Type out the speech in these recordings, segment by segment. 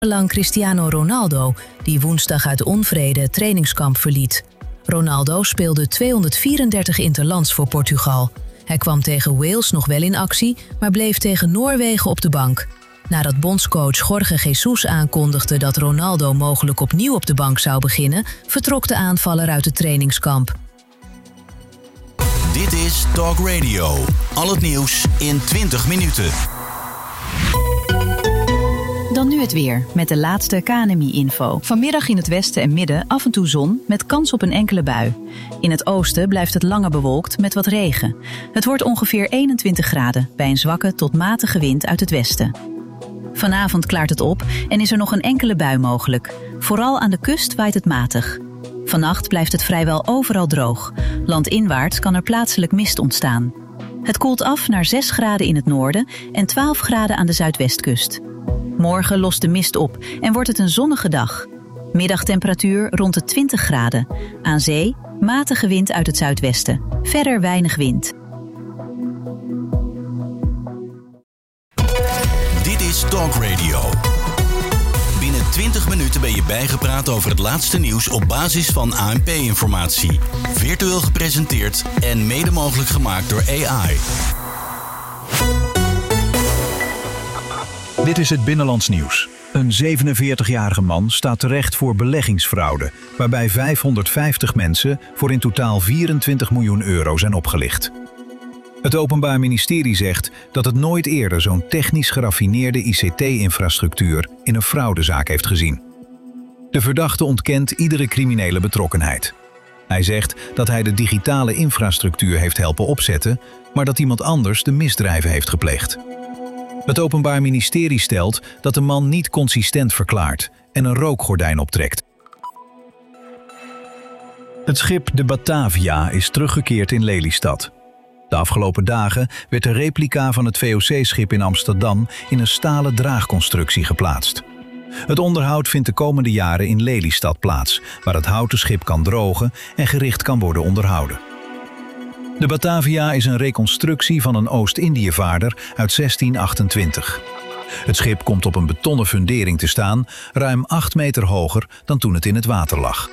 lang Cristiano Ronaldo, die woensdag uit onvrede het trainingskamp verliet. Ronaldo speelde 234 interlands voor Portugal. Hij kwam tegen Wales nog wel in actie, maar bleef tegen Noorwegen op de bank. Nadat bondscoach Jorge Jesus aankondigde dat Ronaldo mogelijk opnieuw op de bank zou beginnen, vertrok de aanvaller uit het trainingskamp. Dit is Talk Radio. Al het nieuws in 20 minuten. Dan nu het weer, met de laatste KNMI-info. Vanmiddag in het westen en midden af en toe zon, met kans op een enkele bui. In het oosten blijft het langer bewolkt met wat regen. Het wordt ongeveer 21 graden, bij een zwakke tot matige wind uit het westen. Vanavond klaart het op en is er nog een enkele bui mogelijk. Vooral aan de kust waait het matig. Vannacht blijft het vrijwel overal droog. Landinwaarts kan er plaatselijk mist ontstaan. Het koelt af naar 6 graden in het noorden en 12 graden aan de zuidwestkust. Morgen lost de mist op en wordt het een zonnige dag. Middagtemperatuur rond de 20 graden. Aan zee matige wind uit het zuidwesten. Verder weinig wind. Dit is Talk Radio. Binnen 20 minuten ben je bijgepraat over het laatste nieuws op basis van ANP-informatie. Virtueel gepresenteerd en mede mogelijk gemaakt door AI. Dit is het Binnenlands Nieuws. Een 47-jarige man staat terecht voor beleggingsfraude, waarbij 550 mensen voor in totaal 24 miljoen euro zijn opgelicht. Het Openbaar Ministerie zegt dat het nooit eerder zo'n technisch geraffineerde ICT-infrastructuur in een fraudezaak heeft gezien. De verdachte ontkent iedere criminele betrokkenheid. Hij zegt dat hij de digitale infrastructuur heeft helpen opzetten, maar dat iemand anders de misdrijven heeft gepleegd. Het Openbaar Ministerie stelt dat de man niet consistent verklaart en een rookgordijn optrekt. Het schip de Batavia is teruggekeerd in Lelystad. De afgelopen dagen werd de replica van het VOC-schip in Amsterdam in een stalen draagconstructie geplaatst. Het onderhoud vindt de komende jaren in Lelystad plaats, waar het houten schip kan drogen en gericht kan worden onderhouden. De Batavia is een reconstructie van een Oost-Indiëvaarder uit 1628. Het schip komt op een betonnen fundering te staan, ruim 8 meter hoger dan toen het in het water lag.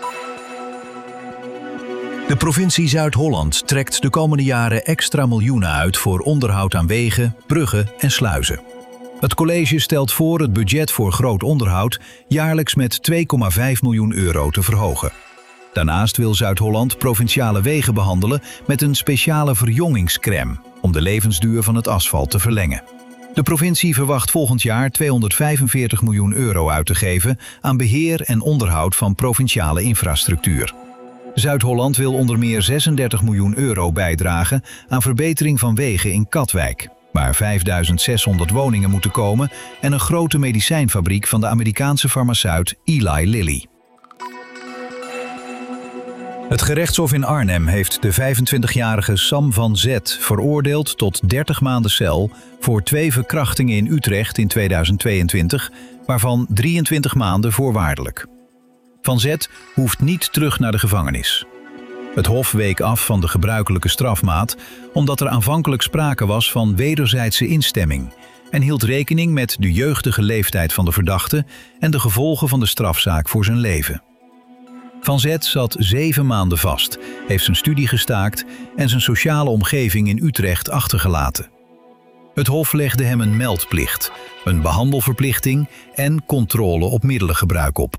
De provincie Zuid-Holland trekt de komende jaren extra miljoenen uit voor onderhoud aan wegen, bruggen en sluizen. Het college stelt voor het budget voor groot onderhoud jaarlijks met 2,5 miljoen euro te verhogen. Daarnaast wil Zuid-Holland provinciale wegen behandelen met een speciale verjongingscrème om de levensduur van het asfalt te verlengen. De provincie verwacht volgend jaar 245 miljoen euro uit te geven aan beheer en onderhoud van provinciale infrastructuur. Zuid-Holland wil onder meer 36 miljoen euro bijdragen aan verbetering van wegen in Katwijk, waar 5.600 woningen moeten komen, en een grote medicijnfabriek van de Amerikaanse farmaceut Eli Lilly. Het gerechtshof in Arnhem heeft de 25-jarige Sam van Z veroordeeld tot 30 maanden cel voor 2 verkrachtingen in Utrecht in 2022, waarvan 23 maanden voorwaardelijk. Van Z hoeft niet terug naar de gevangenis. Het hof week af van de gebruikelijke strafmaat omdat er aanvankelijk sprake was van wederzijdse instemming en hield rekening met de jeugdige leeftijd van de verdachte en de gevolgen van de strafzaak voor zijn leven. Van Z zat 7 maanden vast, heeft zijn studie gestaakt en zijn sociale omgeving in Utrecht achtergelaten. Het hof legde hem een meldplicht, een behandelverplichting en controle op middelengebruik op.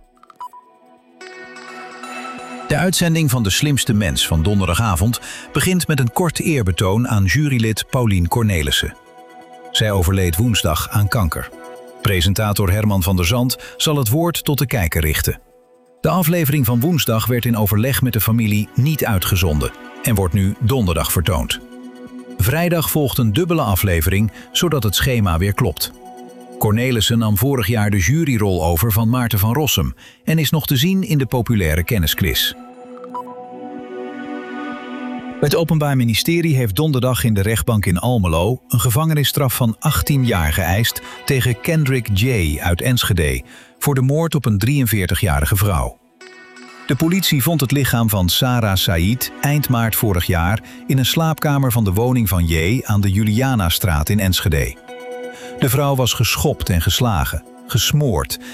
De uitzending van De Slimste Mens van donderdagavond begint met een kort eerbetoon aan jurylid Paulien Cornelissen. Zij overleed woensdag aan kanker. Presentator Herman van der Zand zal het woord tot de kijker richten. De aflevering van woensdag werd in overleg met de familie niet uitgezonden en wordt nu donderdag vertoond. Vrijdag volgt een dubbele aflevering, zodat het schema weer klopt. Cornelissen nam vorig jaar de juryrol over van Maarten van Rossum en is nog te zien in de populaire kennisquiz. Het Openbaar Ministerie heeft donderdag in de rechtbank in Almelo een gevangenisstraf van 18 jaar geëist tegen Kendrick J. uit Enschede voor de moord op een 43-jarige vrouw. De politie vond het lichaam van Sarah Said eind maart vorig jaar in een slaapkamer van de woning van J. aan de Julianastraat in Enschede. De vrouw was geschopt en geslagen. gesmoord.